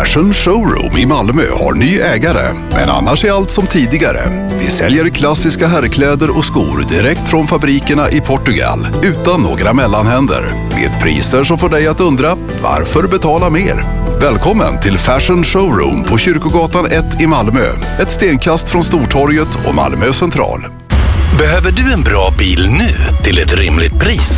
Fashion Showroom i Malmö har ny ägare, men annars är allt som tidigare. Vi säljer klassiska herrkläder och skor direkt från fabrikerna i Portugal, utan några mellanhänder. Med priser som får dig att undra, varför betala mer? Välkommen till Fashion Showroom på Kyrkogatan 1 i Malmö. Ett stenkast från Stortorget och Malmö central. Behöver du en bra bil nu till ett rimligt pris?